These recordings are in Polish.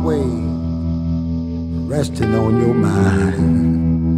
way resting on your mind.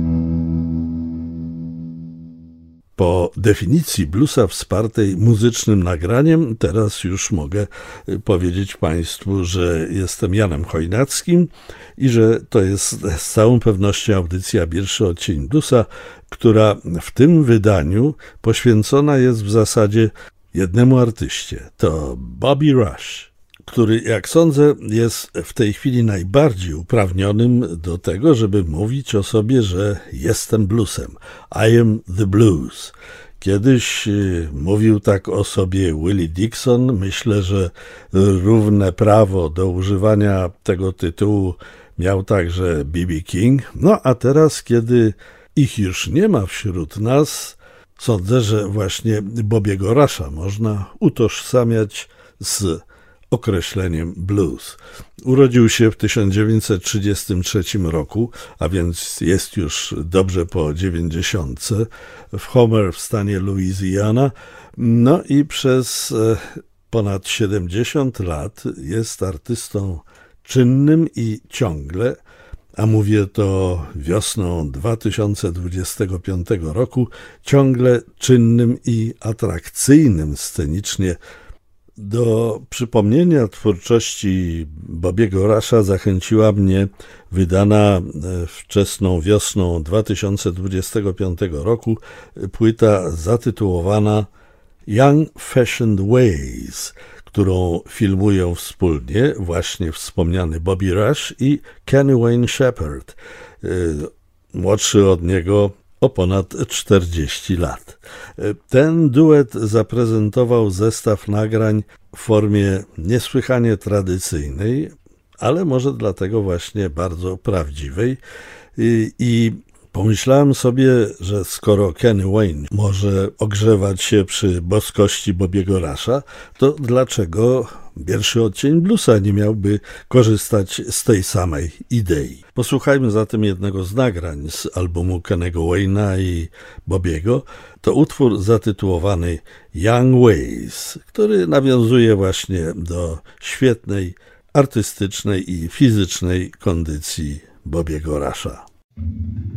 Po definicji bluesa wspartej muzycznym nagraniem, teraz już mogę powiedzieć Państwu, że jestem Janem Chojnackim i że to jest z całą pewnością audycja Pierwszy odcień bluesa, która w tym wydaniu poświęcona jest w zasadzie jednemu artyście. To Bobby Rush, który, jak sądzę, jest w tej chwili najbardziej uprawnionym do tego, żeby mówić o sobie, że jestem bluesem. I am the blues. Kiedyś mówił tak o sobie Willie Dixon. Myślę, że równe prawo do używania tego tytułu miał także B.B. King. No a teraz, kiedy ich już nie ma wśród nas, sądzę, że właśnie Bobbiego Rusha można utożsamiać z określeniem blues. Urodził się w 1933 roku, a więc jest już dobrze po 90, w Homer w stanie Louisiana. No i przez ponad 70 lat jest artystą czynnym i ciągle, a mówię to wiosną 2025 roku, ciągle czynnym i atrakcyjnym scenicznie. Do przypomnienia twórczości Bobbiego Rusha zachęciła mnie wydana wczesną wiosną 2025 roku płyta zatytułowana Young Fashioned Ways, którą filmują wspólnie właśnie wspomniany Bobby Rush i Kenny Wayne Shepherd, młodszy od niego o ponad 40 lat. Ten duet zaprezentował zestaw nagrań w formie niesłychanie tradycyjnej, ale może dlatego właśnie bardzo prawdziwej. I pomyślałem sobie, że skoro Kenny Wayne może ogrzewać się przy boskości Bobbiego Rusha, to dlaczego Pierwszy odcień bluesa nie miałby korzystać z tej samej idei? Posłuchajmy zatem jednego z nagrań z albumu Kennego Wayne'a i Bobbiego. To utwór zatytułowany Young Ways, który nawiązuje właśnie do świetnej artystycznej i fizycznej kondycji Bobbiego Rusha.